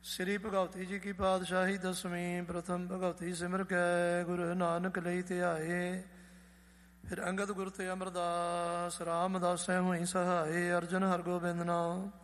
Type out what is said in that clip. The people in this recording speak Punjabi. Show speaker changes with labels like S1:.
S1: ਸ੍ਰੀ ਭਗਵਤੀ ਜੀ ਕੀ ਪਾਤਸ਼ਾਹੀ ਦਸਵੀਂ। ਪ੍ਰਥਮ ਭਗਵਤੀ ਸਿਮਰ ਕੈ ਗੁਰੂ ਨਾਨਕ ਲਈ ਧਿਆਏ। ਫਿਰ ਅੰਗਦ ਗੁਰ ਤੇ ਅਮਰਦਾਸ ਰਾਮਦਾਸੈ ਹੋਈ ਸਹਾਏ। ਅਰਜਨ ਹਰਗੋਬਿੰਦ ਨਾਮ